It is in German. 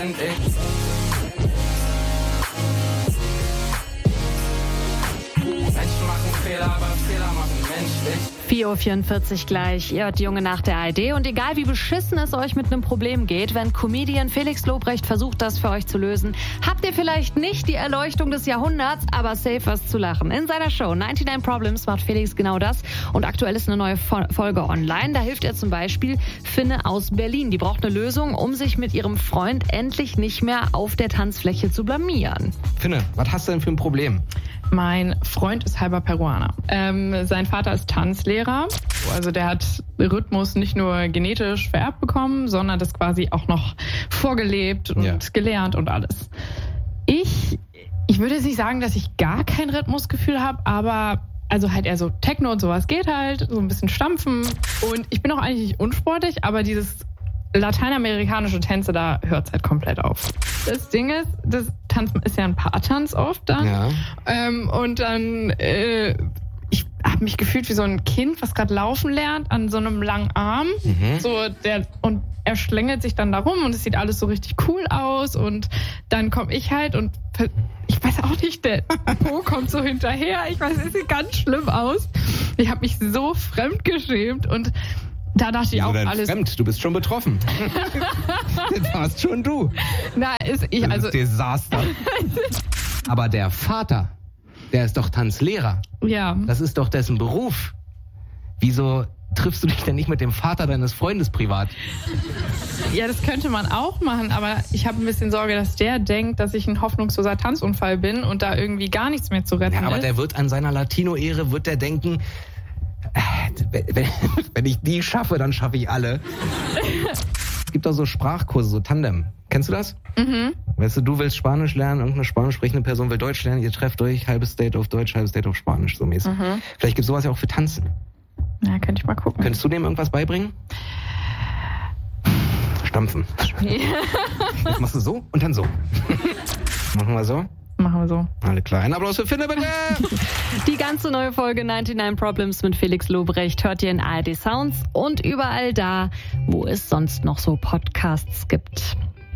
find ich. Menschen machen Fehler, aber Fehler machen menschlich. 4.44 Uhr gleich. Ihr hört die Junge nach der ARD. Und egal wie beschissen es euch mit einem Problem geht, wenn Comedian Felix Lobrecht versucht, das für euch zu lösen, habt ihr vielleicht nicht die Erleuchtung des Jahrhunderts, aber safe was zu lachen. In seiner Show 99 Problems macht Felix genau das. Und aktuell ist eine neue Folge online. Da hilft er zum Beispiel Finne aus Berlin. Die braucht eine Lösung, um sich mit ihrem Freund endlich nicht mehr auf der Tanzfläche zu blamieren. Finne, was hast du denn für ein Problem? Mein Freund ist halber Peruaner. Sein Vater ist Tanzlehrer. Also der hat Rhythmus nicht nur genetisch vererbt bekommen, sondern das quasi auch noch vorgelebt und gelernt und alles. Ich würde jetzt nicht sagen, dass ich gar kein Rhythmusgefühl habe, aber also halt eher so Techno und sowas geht halt, so ein bisschen stampfen. Und ich bin auch eigentlich nicht unsportlich, aber dieses lateinamerikanische Tänze, da hört es halt komplett auf. Das Ding ist, das Tanzen ist ja ein Paartanz oft dann. Ja. Und dann, ich habe mich gefühlt wie so ein Kind, was gerade laufen lernt, an so einem langen Arm. Und er schlängelt sich dann da rum und es sieht alles so richtig cool aus. Und dann komme ich halt und ich weiß auch nicht, der Po kommt so hinterher. Ich weiß, es sieht ganz schlimm aus. Ich habe mich so fremdgeschämt und da dachte ich auch alles. Fremd, du bist schon betroffen. Das warst schon du. Na, das Desaster. Aber der Vater, der ist doch Tanzlehrer. Ja. Das ist doch dessen Beruf. Wieso triffst du dich denn nicht mit dem Vater deines Freundes privat? Ja, das könnte man auch machen, aber ich habe ein bisschen Sorge, dass der denkt, dass ich ein hoffnungsloser Tanzunfall bin und da irgendwie gar nichts mehr zu retten ist. Ja, aber der wird an seiner Latino-Ehre, wird der denken, wenn ich die schaffe, dann schaffe ich alle. Es gibt auch so Sprachkurse, so Tandem. Kennst du das? Mhm. Weißt du willst Spanisch lernen, irgendeine spanisch sprechende Person will Deutsch lernen, ihr trefft euch, halbes Date auf Deutsch, halbes Date auf Spanisch, so mäßig. Mhm. Vielleicht gibt es sowas ja auch für Tanzen. Ja, könnte ich mal gucken. Könntest du dem irgendwas beibringen? Stampfen. Jetzt machst du so und dann so. Machen wir so? Machen wir so. Alle klar. Ein Applaus für Finne, bitte! Die ganze neue Folge 99 Problems mit Felix Lobrecht hört ihr in ARD Sounds und überall da, wo es sonst noch so Podcasts gibt.